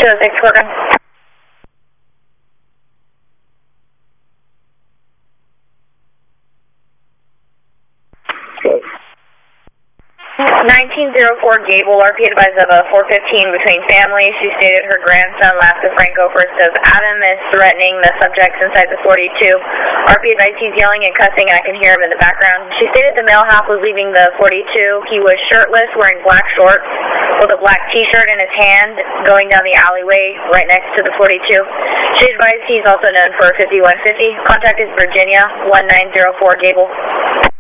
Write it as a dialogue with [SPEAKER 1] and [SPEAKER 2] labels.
[SPEAKER 1] 206 Courtney. 1904 Gable, RP advised of a 415 between families. She stated her grandson, Lasca Franco, first of Adam, is threatening the subjects inside the 42. RP advised he's yelling and cussing and I can hear him in the background. She stated the male half was leaving the 42. He was shirtless, wearing black shorts, with a black t-shirt in his hand, going down the alleyway right next to the 42. She advised he's also known for 5150. Contact is Virginia, 1904 Gable.